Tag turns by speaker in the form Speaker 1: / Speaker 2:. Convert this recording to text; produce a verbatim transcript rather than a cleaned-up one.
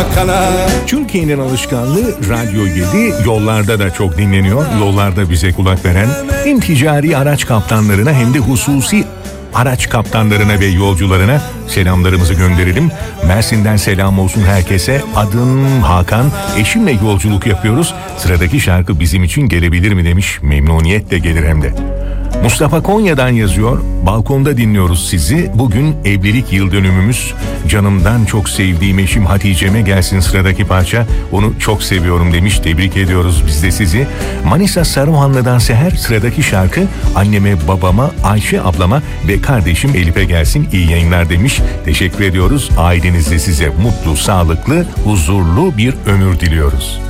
Speaker 1: bakana.
Speaker 2: Türkiye'nin alışkanlığı Radyo yedi, yollarda da çok dinleniyor. Yollarda bize kulak veren hem ticari araç kaptanlarına hem de hususi araç kaptanlarına ve yolcularına selamlarımızı gönderelim. Mersin'den selam olsun herkese. Adım Hakan. Eşimle yolculuk yapıyoruz. Sıradaki şarkı bizim için gelebilir mi demiş. Memnuniyetle gelir hem de. Mustafa Konya'dan yazıyor. Balkonda dinliyoruz sizi. Bugün evlilik yıl dönümümüz. Canımdan çok sevdiğim eşim Hatice'me gelsin sıradaki parça. Onu çok seviyorum demiş. Tebrik ediyoruz biz de sizi. Manisa Saruhanlı'dan Seher, sıradaki şarkı anneme, babama, Ayşe ablama ve kardeşim Elif'e gelsin. İyi yayınlar demiş. Teşekkür ediyoruz. Ailenizle size mutlu, sağlıklı, huzurlu bir ömür diliyoruz.